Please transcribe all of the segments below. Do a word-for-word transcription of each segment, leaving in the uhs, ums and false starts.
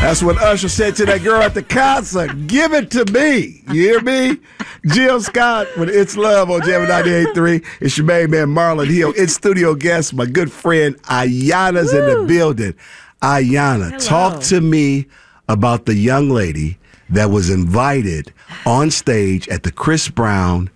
That's what Usher said to that girl at the concert. Give it to me. You hear me? Jill Scott with It's Love on Jam ninety-eight point three. It's your main man, Marlon Hill. It's studio guest, my good friend, Ayana's Woo. in the building. Ayana, Hello. talk to me about the young lady that was invited on stage at the Chris Brown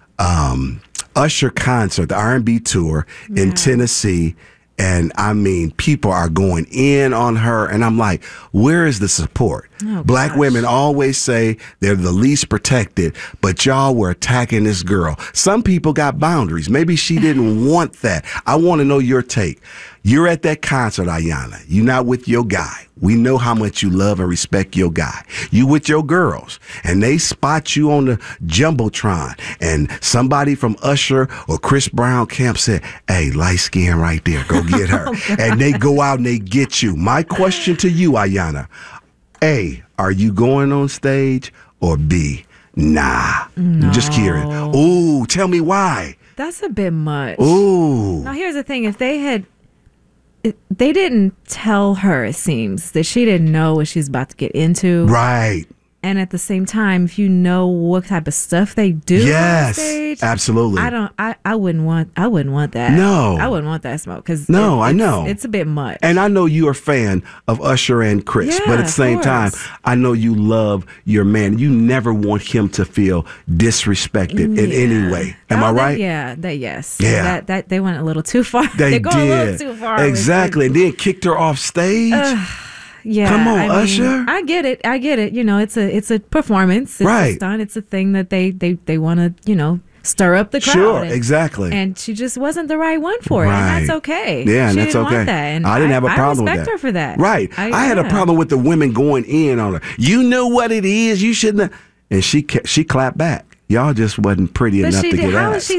um, Usher concert, the R and B tour yeah. in Tennessee. And I mean, people are going in on her. And I'm like, where is the support? Oh, Black gosh. women always say they're the least protected, but y'all were attacking this girl. Some people got boundaries. Maybe she didn't want that. I want to know your take. You're at that concert, Ayana. You're not with your guy. We know how much you love and respect your guy. You with your girls, and they spot you on the Jumbotron, and somebody from Usher or Chris Brown camp said, hey, light skin right there, go get her. Oh, and they go out and they get you. My question to you, Ayana, A, are you going on stage, or B, nah? No. I'm just curious. Ooh, tell me why. That's a bit much. Ooh. Now, here's the thing. If they had... It, they didn't tell her, it seems, that she didn't know what she's about to get into. Right. And at the same time, if you know what type of stuff they do yes, on stage, absolutely. I don't. I, I wouldn't want. I wouldn't want that. No, I wouldn't want that smoke because no, it, I know it's a bit much. And I know you're a fan of Usher and Chris, yeah, but at the same time, I know you love your man. You never want him to feel disrespected yeah. in any way. Am oh, I that, right? Yeah. That yes. Yeah. That that they went a little too far. They They're going did a little too far. exactly, and then kicked her off stage. Uh, Yeah, come on, I mean, Usher. I get it. I get it. You know, it's a it's a performance. It's right. a stunt. It's a thing that they they they want to you know stir up the crowd. Sure, and, exactly. And she just wasn't the right one for it, right. and that's okay. Yeah, and she that's didn't okay. Want that. And I didn't have a problem I with respect that. her for that. Right. I, I had yeah. a problem with the women going in on her. You know what it is. You shouldn't have. And she she clapped back. Y'all just wasn't pretty but enough she to did, get how asked. is she